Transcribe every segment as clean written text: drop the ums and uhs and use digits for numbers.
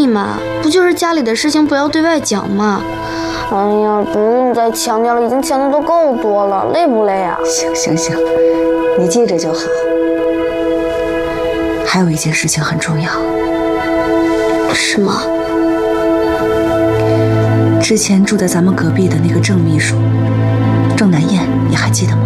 密嘛，不就是家里的事情不要对外讲吗？哎呀，不用再强调了，已经强调的够多了，累不累啊？ 行，你记着就好。还有一件事情很重要。 什么？ 之前住在咱们隔壁的那个郑秘书，郑南燕，你还记得吗？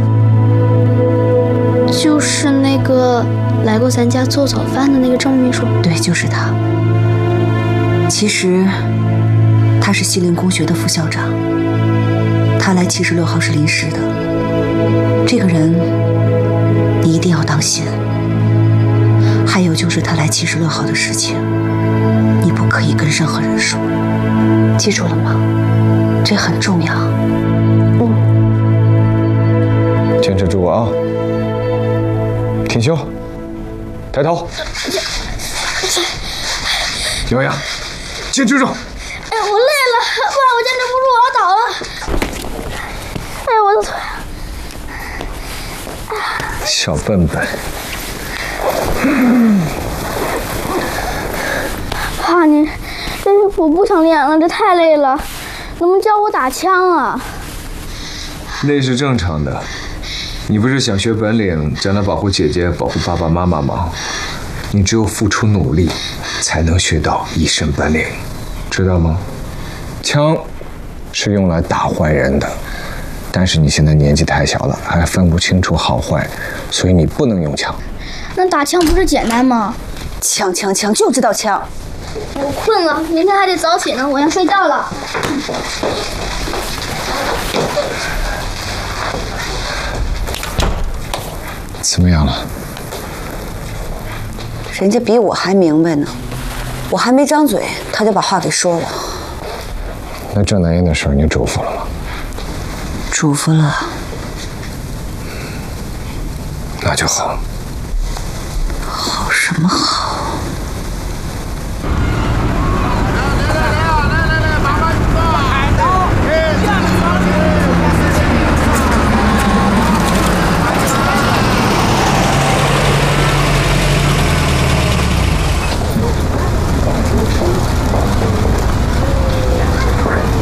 就是那个来过咱家做早饭的那个郑秘书。 对，就是他。其实他是西陵公学的副校长，他来76号是临时的。这个人你一定要当心。还有就是他来76号的事情，你不可以跟任何人说，记住了吗？这很重要。 坚持住啊！挺胸，抬头，咬牙，坚持住！ 哎，我累了，不然我坚持不住，我要倒了。哎呀，我的腿！ 小笨笨。 爸，你这我不想练了，这太累了，能不能教我打枪啊？ 累是正常的，你不是想学本领，将来保护姐姐、保护爸爸妈妈吗？你只有付出努力，才能学到一身本领，知道吗？枪是用来打坏人的，但是你现在年纪太小了，还分不清楚好坏，所以你不能用枪。 那打枪不是简单吗？ 枪就知道枪。 我困了，明天还得早起呢，我要睡觉了。 怎么样了？ 人家比我还明白呢，我还没张嘴，他就把话给说了。 那郑南燕的事儿你嘱咐了吗？ 嘱咐了。 那就好。 好什么好？